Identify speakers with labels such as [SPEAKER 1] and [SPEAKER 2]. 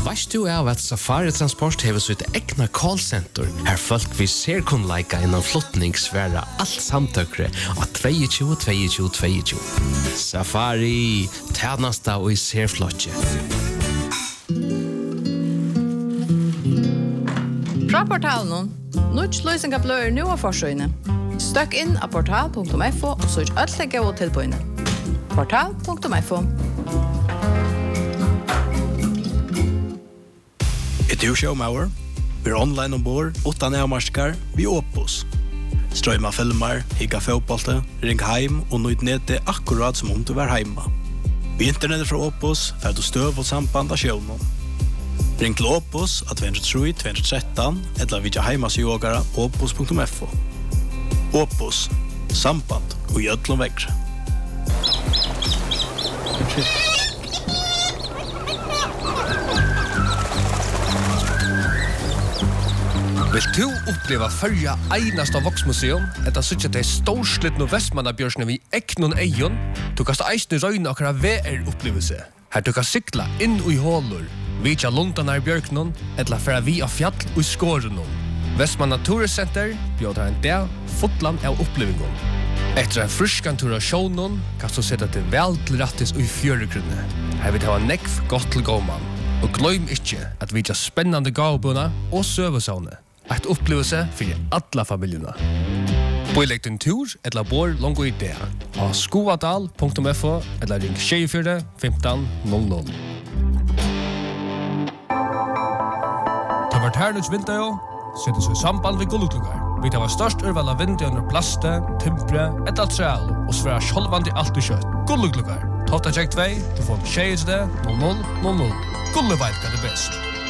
[SPEAKER 1] Vast du av at Safari Transport hever sitt egna callcenter, her folk vi ser kun leika innan flottning sværa alt samtøkre av 22 22 22. Safari, tjenesta og i ser flotje.
[SPEAKER 2] Fra portalen, Nuts løysinga bløyer nu av forsøyne. Støkk inn av portal.fo og søk alt legge og tilbøyne. Portal.fo.
[SPEAKER 3] Du showmauer, vi online ombord, utan avmarskar, vi Opus. Strøyma filmer, higga fotbollte, ring heim og nøyt nete akkurat som om du var heima. Vi internettet fra Opus, fer du støv og samband av sjøvnen. Ring til Opus av 203 213, eller vidja heimasjågara opus.fo. Opus, samband og gjødlom vekre.
[SPEAKER 4] Vil du oppleva fyrja einast av Voksmuseum, etter suttje til storslittno Vestmannabjørsne vi eknon eion, du kast eisne røyne akkara VR-opplevelse. Her du kan sykla inn i hålur, vidja lundanar bjørknon, etla færa vi av fjall og skårenon. Vestmanna Turiscenter bjødar en dag fotland av opplevingon. Etter en fruskan tur av sjånon, kan du sette til vel til rattis og i fjøregrunne. Her vil det ha nekv godt til gåman. Og gløym ikkje at vidja spennande gavbuna og søvesavne. Et opplevelse for alla familjerna. Boilegg din tur eller bor longo i det. Ha skoadal.fo eller ring 24 15 00. Ta vart her nuts vinter jo, settes vi samband ved gulluklugar. Vi tar størst urval av vinter under plaste, timpre, et altreal og sværa sjolvandi alt i kjøtt. Gulluklugar. Tofta check 2, du får 20 00 00. Gulleveit er det best.